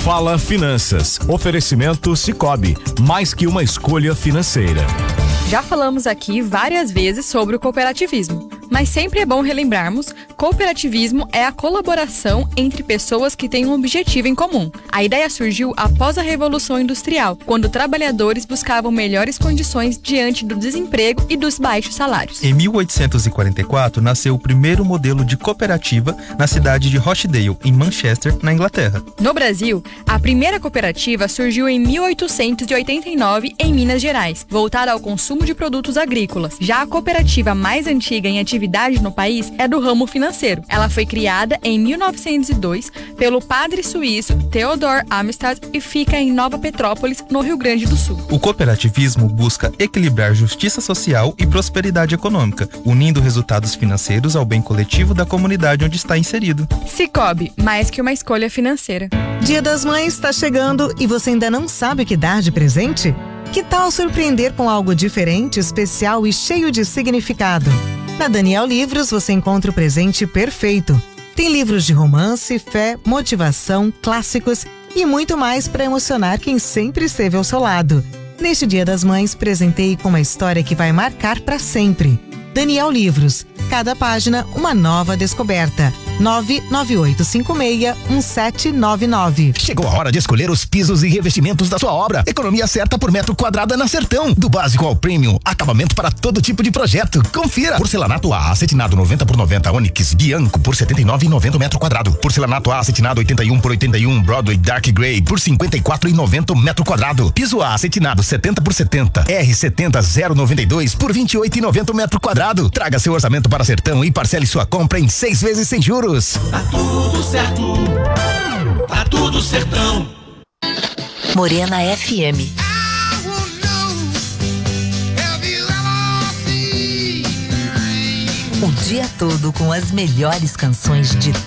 Fala Finanças. Oferecimento Sicoob, mais que uma escolha financeira. Já falamos aqui várias vezes sobre o cooperativismo, mas sempre é bom relembrarmos: cooperativismo é a colaboração entre pessoas que têm um objetivo em comum. A ideia surgiu após a Revolução Industrial, quando trabalhadores buscavam melhores condições diante do desemprego e dos baixos salários. Em 1844, nasceu o primeiro modelo de cooperativa na cidade de Rochdale, em Manchester, na Inglaterra. No Brasil, a primeira cooperativa surgiu em 1889 em Minas Gerais, voltada ao consumo de produtos agrícolas. Já a cooperativa mais antiga em atividade no país é do ramo financeiro. Ela foi criada em 1902 pelo padre suíço Theodor Amistad e fica em Nova Petrópolis, no Rio Grande do Sul. O cooperativismo busca equilibrar justiça social e prosperidade econômica, unindo resultados financeiros ao bem coletivo da comunidade onde está inserido. Sicoob, mais que uma escolha financeira. Dia das Mães está chegando e você ainda não sabe o que dar de presente? Que tal surpreender com algo diferente, especial e cheio de significado? Na Daniel Livros você encontra o presente perfeito. Tem livros de romance, fé, motivação, clássicos e muito mais para emocionar quem sempre esteve ao seu lado. Neste Dia das Mães, presenteie com uma história que vai marcar para sempre. Daniel Livros. Cada página, uma nova descoberta. 998561799. Chegou a hora de escolher os pisos e revestimentos da sua obra. Economia certa por metro quadrado é na Sertão. Do básico ao premium, acabamento para todo tipo de projeto. Confira. Porcelanato A, acetinado 90 por 90, Onyx Bianco por 79,90 metro quadrado. Porcelanato A, acetinado 81 por 81, Broadway Dark Grey por 54,90 metro quadrado. Piso A, acetinado 70 por 70, R70 092 por 28,90 metro quadrado. Traga seu orçamento para Sertão e parcele sua compra em 6 vezes sem juros. Tá tudo certo, tá tudo sertão. Morena FM. O dia todo com as melhores canções de